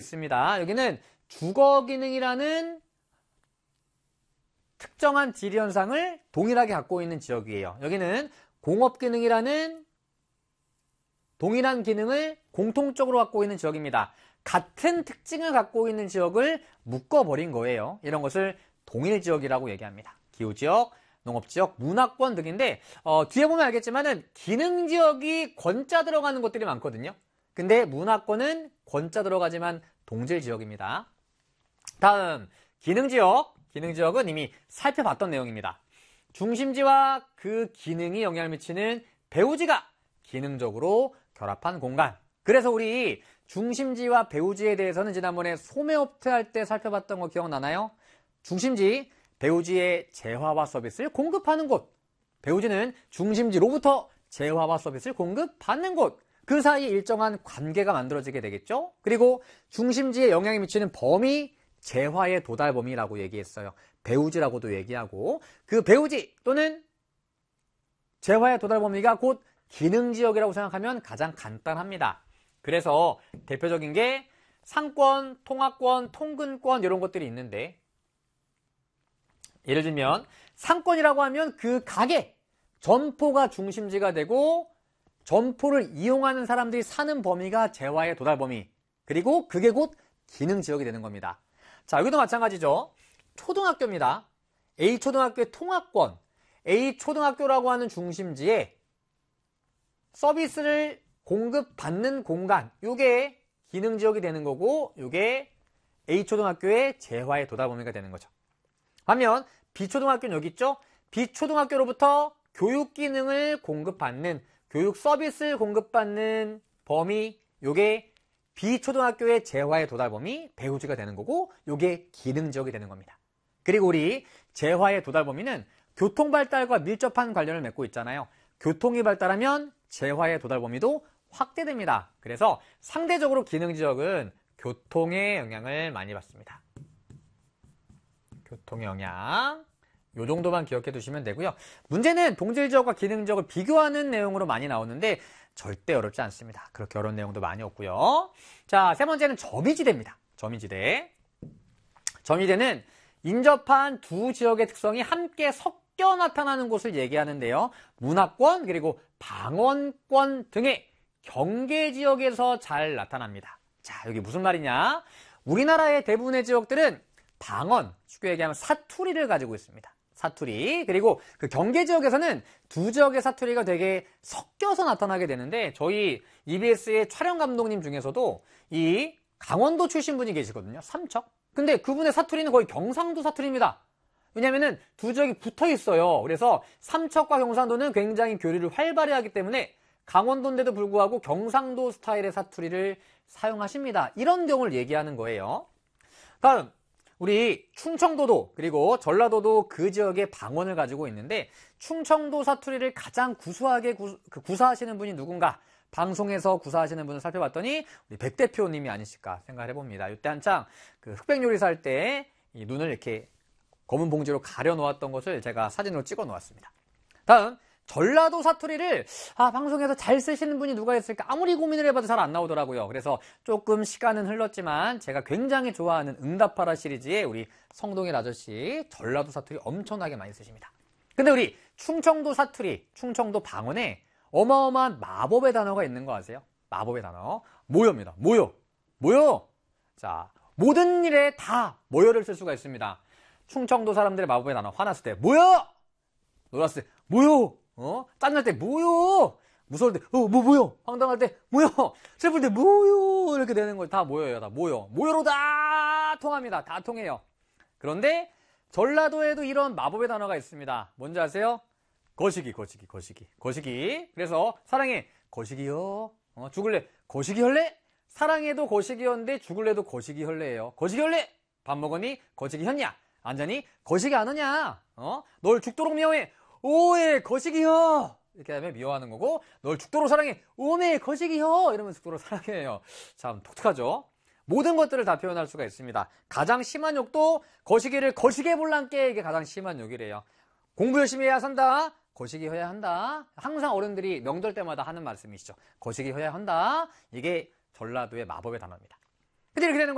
있습니다. 여기는 주거 기능이라는 특정한 지리 현상을 동일하게 갖고 있는 지역이에요. 여기는 공업 기능이라는 동일한 기능을 공통적으로 갖고 있는 지역입니다. 같은 특징을 갖고 있는 지역을 묶어버린 거예요. 이런 것을 동일지역이라고 얘기합니다. 기후지역, 농업지역, 문화권 등인데 뒤에 보면 알겠지만은 기능지역이 권자 들어가는 것들이 많거든요. 근데 문화권은 권자 들어가지만 동질지역입니다. 다음 기능지역. 기능지역은 이미 살펴봤던 내용입니다. 중심지와 그 기능이 영향을 미치는 배후지가 기능적으로 결합한 공간. 그래서 우리 중심지와 배후지에 대해서는 지난번에 소매업체 할 때 살펴봤던 거 기억나나요? 중심지, 배후지의 재화와 서비스를 공급하는 곳. 배후지는 중심지로부터 재화와 서비스를 공급받는 곳. 그 사이에 일정한 관계가 만들어지게 되겠죠? 그리고 중심지에 영향을 미치는 범위, 재화의 도달 범위라고 얘기했어요. 배후지라고도 얘기하고 그 배후지 또는 재화의 도달 범위가 곧 기능지역이라고 생각하면 가장 간단합니다. 그래서 대표적인 게 상권, 통화권, 통근권 이런 것들이 있는데 예를 들면 상권이라고 하면 그 가게, 점포가 중심지가 되고 점포를 이용하는 사람들이 사는 범위가 재화의 도달 범위 그리고 그게 곧 기능지역이 되는 겁니다. 자, 여기도 마찬가지죠. 초등학교입니다. A초등학교의 통화권, A초등학교라고 하는 중심지에 서비스를 공급받는 공간, 이게 기능지역이 되는 거고 이게 A초등학교의 재화의 도달 범위가 되는 거죠. 반면 B초등학교는 여기 있죠. B초등학교로부터 교육 기능을 공급받는, 교육 서비스를 공급받는 범위, 이게 B초등학교의 재화의 도달 범위, 배후지가 되는 거고 이게 기능지역이 되는 겁니다. 그리고 우리 재화의 도달 범위는 교통 발달과 밀접한 관련을 맺고 있잖아요. 교통이 발달하면 재화의 도달 범위도 확대됩니다. 그래서 상대적으로 기능지역은 교통의 영향을 많이 받습니다. 교통의 영향, 이 정도만 기억해 두시면 되고요. 문제는 동질지역과 기능지역을 비교하는 내용으로 많이 나오는데 절대 어렵지 않습니다. 그렇게 어려운 내용도 많이 없고요. 자, 세 번째는 점이지대입니다. 점이지대. 점이지대는 인접한 두 지역의 특성이 함께 섞여 나타나는 곳을 얘기하는데요. 문화권 그리고 방언권 등의 경계지역에서 잘 나타납니다. 자, 여기 무슨 말이냐? 우리나라의 대부분의 지역들은 방언, 쉽게 얘기하면 사투리를 가지고 있습니다. 사투리. 그리고 그 경계지역에서는 두 지역의 사투리가 되게 섞여서 나타나게 되는데 저희 EBS의 촬영 감독님 중에서도 이 강원도 출신 분이 계시거든요. 삼척. 근데 그분의 사투리는 거의 경상도 사투리입니다. 왜냐면은 두 지역이 붙어 있어요. 그래서 삼척과 경상도는 굉장히 교류를 활발히 하기 때문에 강원도인데도 불구하고 경상도 스타일의 사투리를 사용하십니다. 이런 경우를 얘기하는 거예요. 다음, 우리 충청도도 그리고 전라도도 그 지역의 방언을 가지고 있는데 충청도 사투리를 가장 구수하게 구사하시는 분이 누군가 방송에서 구사하시는 분을 살펴봤더니 우리 백 대표님이 아니실까 생각을 해봅니다. 이때 한창 그 흑백 요리사 할 때 이 눈을 이렇게 검은 봉지로 가려 놓았던 것을 제가 사진으로 찍어 놓았습니다. 다음, 전라도 사투리를 방송에서 잘 쓰시는 분이 누가 있을까 아무리 고민을 해봐도 잘 안 나오더라고요. 그래서 조금 시간은 흘렀지만 제가 굉장히 좋아하는 응답하라 시리즈의 우리 성동일 아저씨 전라도 사투리 엄청나게 많이 쓰십니다. 근데 우리 충청도 사투리, 충청도 방언에 어마어마한 마법의 단어가 있는 거 아세요? 마법의 단어. 모여입니다. 모여. 모여. 자, 모든 일에 다 모여를 쓸 수가 있습니다. 충청도 사람들의 마법의 단어. 화났을 때 모여. 놀았을 때 모여. 짠날 때 모여. 무서울 때 모여. 황당할 때 모여. 슬플 때 모여. 이렇게 되는 걸 다 모여요. 다 모여. 모여로 다 통합니다. 다 통해요. 그런데 전라도에도 이런 마법의 단어가 있습니다. 뭔지 아세요? 거시기, 거시기, 거시기, 거시기. 그래서 사랑해, 거시기요. 죽을래, 거시기 할래? 사랑해도 거시기였는데 죽을래도 거시기 할래예요. 거시기 할래? 밥 먹으니 거시기 했냐? 안 자니 거시기 안 하냐? 널 죽도록 미워해. 오해, 거시기요. 이렇게 하면 미워하는 거고, 널 죽도록 사랑해. 오메, 거시기요. 이러면 죽도록 사랑해요. 참 독특하죠? 모든 것들을 다 표현할 수가 있습니다. 가장 심한 욕도 거시기를 거시기 해볼란께 이게 가장 심한 욕이래요. 공부 열심히 해야 산다. 거시기 해야 한다. 항상 어른들이 명절 때마다 하는 말씀이시죠. 거시기 해야 한다. 이게 전라도의 마법의 단어입니다. 근데 이렇게 되는